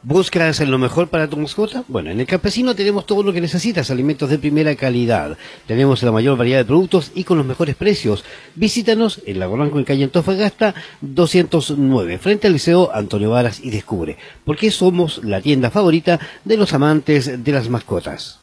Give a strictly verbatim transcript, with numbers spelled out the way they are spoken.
¿Buscas lo mejor para tu mascota? Bueno, en El Campesino tenemos todo lo que necesitas, alimentos de primera calidad. Tenemos la mayor variedad de productos y con los mejores precios. Visítanos en Lago Blanco, en calle Antofagasta doscientos nueve, frente al Liceo Antonio Varas, y descubre por qué somos la tienda favorita de los amantes de las mascotas.